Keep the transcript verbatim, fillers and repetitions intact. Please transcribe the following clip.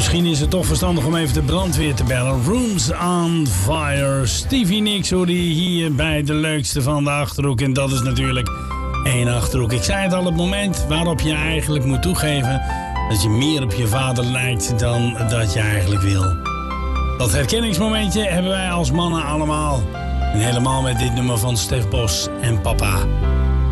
Misschien is het toch verstandig om even de brandweer te bellen. Rooms on Fire. Stevie Nicks hoorde je hier bij de leukste van de Achterhoek. En dat is natuurlijk één Achterhoek. Ik zei het al, het moment waarop je eigenlijk moet toegeven dat je meer op je vader lijkt dan dat je eigenlijk wil. Dat herkenningsmomentje hebben wij als mannen allemaal. En helemaal met dit nummer van Stef Bos en Papa.